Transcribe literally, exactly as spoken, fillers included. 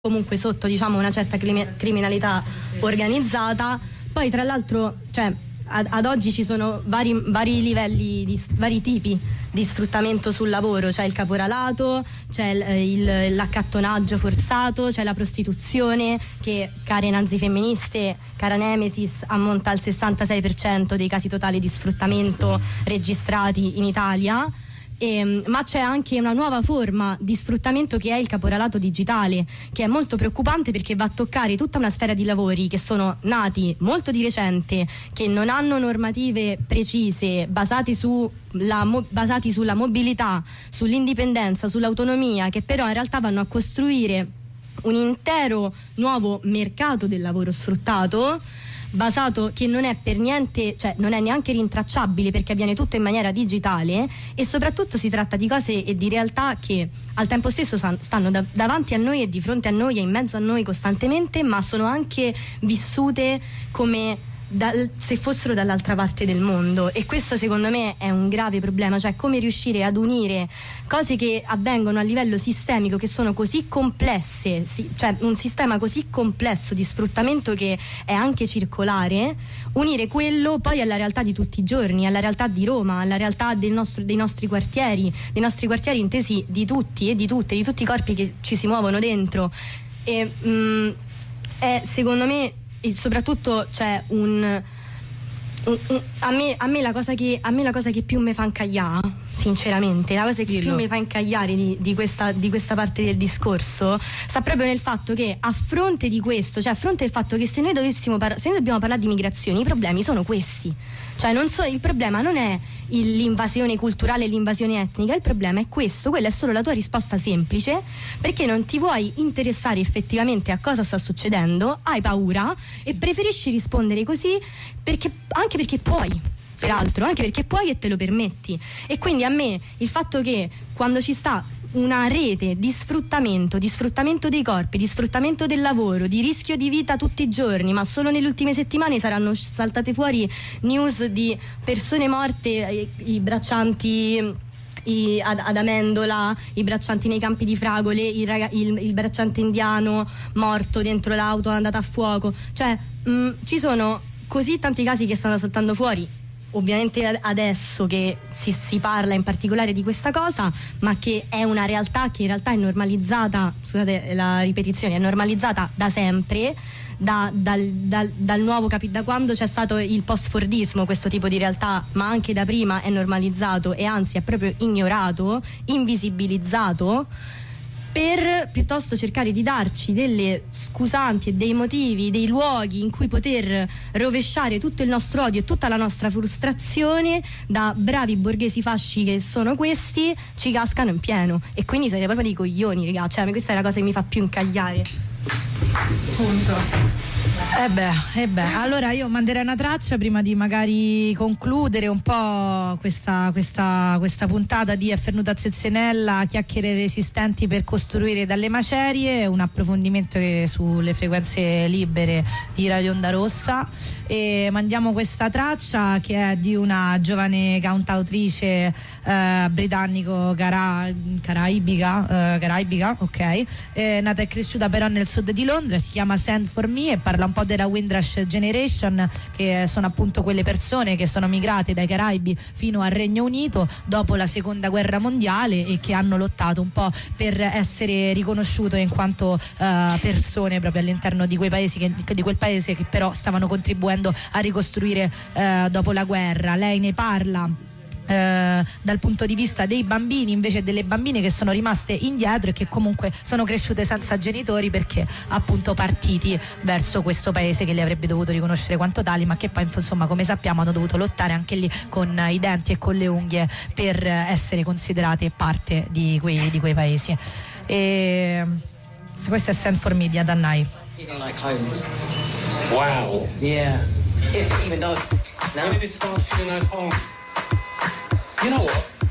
comunque sotto, diciamo, una certa crimi- criminalità organizzata. Poi tra l'altro, cioè, ad, ad oggi ci sono vari, vari livelli, di, vari tipi di sfruttamento sul lavoro. C'è il caporalato, c'è il, il, l'accattonaggio forzato, c'è la prostituzione che, care nazi femministe, cara Nemesis, ammonta al sessantasei per cento dei casi totali di sfruttamento registrati in Italia. E, ma c'è anche una nuova forma di sfruttamento che è il caporalato digitale, che è molto preoccupante perché va a toccare tutta una sfera di lavori che sono nati molto di recente, che non hanno normative precise, basati su la, basati sulla mobilità, sull'indipendenza, sull'autonomia, che però in realtà vanno a costruire un intero nuovo mercato del lavoro sfruttato, basato, che non è per niente, cioè non è neanche rintracciabile perché avviene tutto in maniera digitale, e soprattutto si tratta di cose e di realtà che al tempo stesso stanno da, davanti a noi e di fronte a noi e in mezzo a noi costantemente, ma sono anche vissute come Dal, se fossero dall'altra parte del mondo, e questo secondo me è un grave problema, cioè come riuscire ad unire cose che avvengono a livello sistemico, che sono così complesse, si, cioè un sistema così complesso di sfruttamento che è anche circolare, unire quello poi alla realtà di tutti i giorni, alla realtà di Roma, alla realtà del nostro, dei nostri quartieri, dei nostri quartieri intesi di tutti e di tutte, di tutti i corpi che ci si muovono dentro, e mh, è secondo me. E soprattutto c'è un, un, un a me a me la cosa che a me la cosa che più mi fa incagliare, sinceramente, la cosa che Dillo. più mi fa incagliare di, di questa di questa parte del discorso sta proprio nel fatto che, a fronte di questo, cioè a fronte del fatto che se noi dovessimo par- se noi dobbiamo parlare di migrazioni, i problemi sono questi. Cioè non so, il problema non è il, l'invasione culturale e l'invasione etnica, il problema è questo, quella è solo la tua risposta semplice, perché non ti vuoi interessare effettivamente a cosa sta succedendo, hai paura e preferisci rispondere così, perché, anche perché puoi, peraltro, anche perché puoi e te lo permetti. E quindi a me il fatto che quando ci sta una rete di sfruttamento, di sfruttamento dei corpi, di sfruttamento del lavoro, di rischio di vita tutti i giorni, ma solo nelle ultime settimane saranno saltate fuori news di persone morte, i, i braccianti i, ad, ad Amendola, i braccianti nei campi di fragole, il, raga, il, il bracciante indiano morto dentro l'auto andato a fuoco, cioè mh, ci sono così tanti casi che stanno saltando fuori. Ovviamente adesso che si, si parla in particolare di questa cosa, ma che è una realtà che in realtà è normalizzata, scusate la ripetizione, è normalizzata da sempre, da, dal, dal, dal nuovo capi- da quando c'è stato il post-fordismo, questo tipo di realtà, ma anche da prima è normalizzato e anzi è proprio ignorato, invisibilizzato, per piuttosto cercare di darci delle scusanti e dei motivi, dei luoghi in cui poter rovesciare tutto il nostro odio e tutta la nostra frustrazione. Da bravi borghesi fasci che sono questi, ci cascano in pieno, e quindi siete proprio dei coglioni, raga. Cioè questa è la cosa che mi fa più incagliare, punto. Eh beh, eh beh, allora io manderei una traccia prima di magari concludere un po' questa, questa, questa puntata di Fernuta Zezzenella, chiacchiere resistenti per costruire dalle macerie, un approfondimento che, sulle frequenze libere di Radio Onda Rossa, e mandiamo questa traccia che è di una giovane cantautrice eh, britannico cara, caraibica, eh, caraibica, ok, eh, nata e cresciuta però nel sud di Londra, si chiama Send For Me e parla un po' della Windrush Generation, che sono appunto quelle persone che sono migrate dai Caraibi fino al Regno Unito dopo la seconda guerra mondiale e che hanno lottato un po' per essere riconosciute in quanto uh, persone proprio all'interno di quei paesi che, di quel paese che però stavano contribuendo a ricostruire uh, dopo la guerra. Lei ne parla Eh, dal punto di vista dei bambini, invece delle bambine che sono rimaste indietro e che comunque sono cresciute senza genitori perché appunto partiti verso questo paese che le avrebbe dovuto riconoscere quanto tali, ma che poi insomma, come sappiamo, hanno dovuto lottare anche lì con i denti e con le unghie per essere considerate parte di quei, di quei paesi. E questo è Send For Me di Adannai. Like home. Wow. Yeah. If it even does. Now. When did it start feeling like home? You know what?